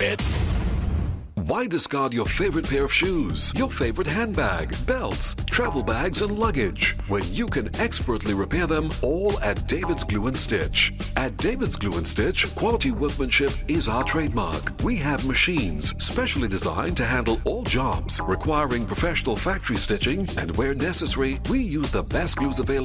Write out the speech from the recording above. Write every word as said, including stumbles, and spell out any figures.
fit. Why discard your favorite pair of shoes, your favorite handbag, belts, travel bags, and luggage when you can expertly repair them all at David's Glue and Stitch? At David's Glue and Stitch, quality workmanship is our trademark. We have machines specially designed to handle all jobs requiring professional factory stitching, and where necessary, we use the best glues available